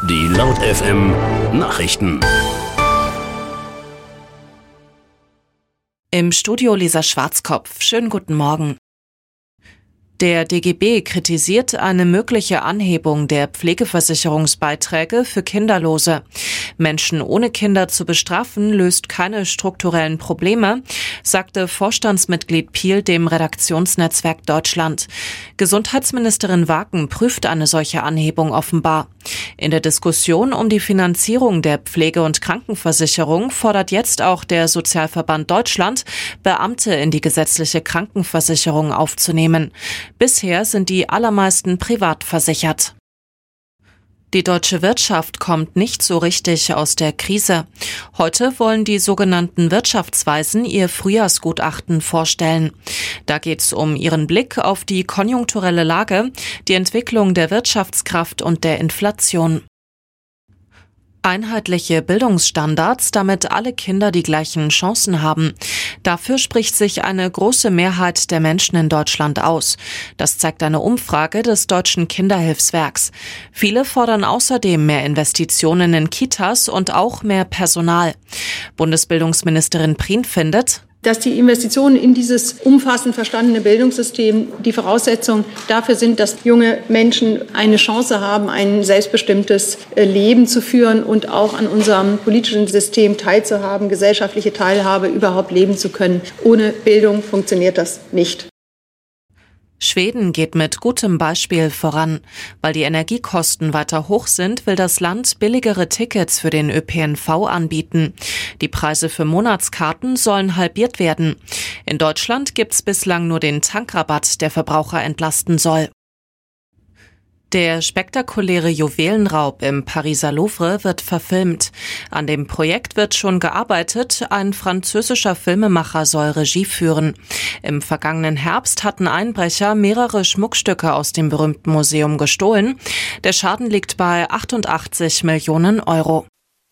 Die Laut FM Nachrichten. Im Studio Lisa Schwarzkopf. Schönen guten Morgen. Der DGB kritisiert eine mögliche Anhebung der Pflegeversicherungsbeiträge für Kinderlose. Menschen ohne Kinder zu bestrafen, löst keine strukturellen Probleme, sagte Vorstandsmitglied Piel dem Redaktionsnetzwerk Deutschland. Gesundheitsministerin Waken prüft eine solche Anhebung offenbar. In der Diskussion um die Finanzierung der Pflege- und Krankenversicherung fordert jetzt auch der Sozialverband Deutschland, Beamte in die gesetzliche Krankenversicherung aufzunehmen. Bisher sind die allermeisten privat versichert. Die deutsche Wirtschaft kommt nicht so richtig aus der Krise. Heute wollen die sogenannten Wirtschaftsweisen ihr Frühjahrsgutachten vorstellen. Da geht's um ihren Blick auf die konjunkturelle Lage, die Entwicklung der Wirtschaftskraft und der Inflation. Einheitliche Bildungsstandards, damit alle Kinder die gleichen Chancen haben. Dafür spricht sich eine große Mehrheit der Menschen in Deutschland aus. Das zeigt eine Umfrage des Deutschen Kinderhilfswerks. Viele fordern außerdem mehr Investitionen in Kitas und auch mehr Personal. Bundesbildungsministerin Prien findet, dass die Investitionen in dieses umfassend verstandene Bildungssystem die Voraussetzung dafür sind, dass junge Menschen eine Chance haben, ein selbstbestimmtes Leben zu führen und auch an unserem politischen System teilzuhaben, gesellschaftliche Teilhabe überhaupt leben zu können. Ohne Bildung funktioniert das nicht. Schweden geht mit gutem Beispiel voran. Weil die Energiekosten weiter hoch sind, will das Land billigere Tickets für den ÖPNV anbieten. Die Preise für Monatskarten sollen halbiert werden. In Deutschland gibt's bislang nur den Tankrabatt, der Verbraucher entlasten soll. Der spektakuläre Juwelenraub im Pariser Louvre wird verfilmt. An dem Projekt wird schon gearbeitet. Ein französischer Filmemacher soll Regie führen. Im vergangenen Herbst hatten Einbrecher mehrere Schmuckstücke aus dem berühmten Museum gestohlen. Der Schaden liegt bei 88 Millionen Euro.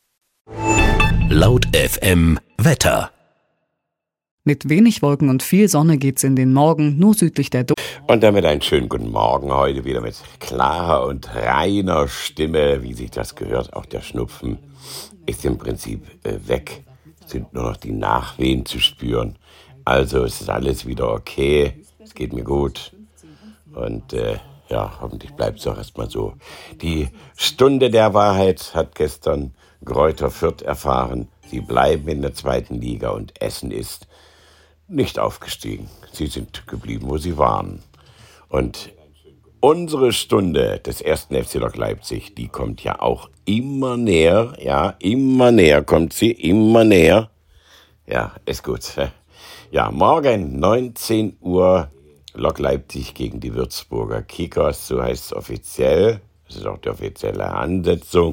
Laut FM Wetter. Mit wenig Wolken und viel Sonne geht's in den Morgen, nur südlich der Und damit einen schönen guten Morgen, heute wieder mit klarer und reiner Stimme, wie sich das gehört. Auch der Schnupfen ist im Prinzip weg, sind nur noch die Nachwehen zu spüren. Also es ist alles wieder okay, es geht mir gut und hoffentlich bleibt es auch erstmal so. Die Stunde der Wahrheit hat gestern Greuther Fürth erfahren. Sie bleiben in der zweiten Liga und Essen ist nicht aufgestiegen. Sie sind geblieben, wo sie waren. Und unsere Stunde des 1. FC Lok Leipzig, die kommt ja auch immer näher. Ja, immer näher kommt sie, immer näher. Ja, ist gut. Ja, morgen 19 Uhr Lok Leipzig gegen die Würzburger Kickers, so heißt es offiziell. Das ist auch die offizielle Ansetzung.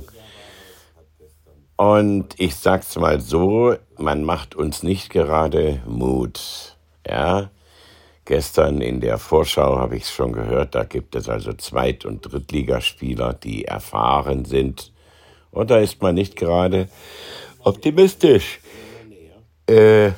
Und ich sag's mal so, man macht uns nicht gerade Mut. Ja, gestern in der Vorschau habe ich es schon gehört, da gibt es also Zweit- und Drittligaspieler, die erfahren sind. Und da ist man nicht gerade optimistisch. Ist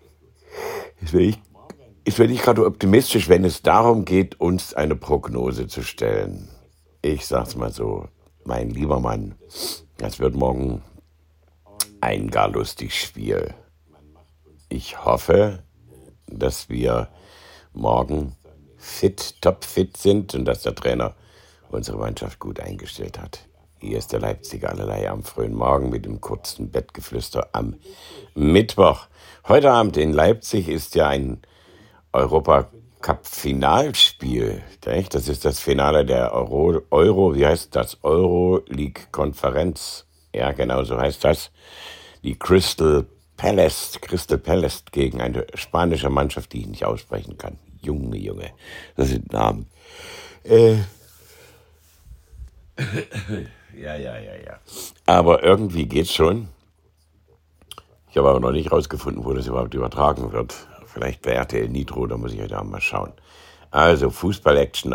nicht gerade optimistisch, wenn es darum geht, uns eine Prognose zu stellen. Ich sag's mal so, mein lieber Mann, das wird morgen ein gar lustiges Spiel. Ich hoffe, dass wir morgen topfit sind und dass der Trainer unsere Mannschaft gut eingestellt hat. Hier ist der Leipziger allerlei am frühen Morgen mit dem kurzen Bettgeflüster am Mittwoch. Heute Abend in Leipzig ist ja ein Europacup-Finalspiel. Das ist das Finale der Euro-League-Konferenz. Ja, genau so heißt das. Die Crystal Palace gegen eine spanische Mannschaft, die ich nicht aussprechen kann. Junge, das sind Namen. Ja. Aber irgendwie geht's schon. Ich habe aber noch nicht rausgefunden, wo das überhaupt übertragen wird. Vielleicht bei RTL Nitro, da muss ich heute Abend mal schauen. Also Fußball-Action